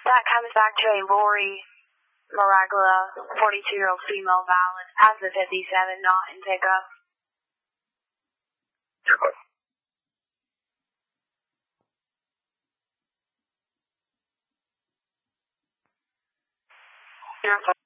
That comes back to a Lori Maraglia, 42-year-old female, valid as the 57, not in pickup. Yes.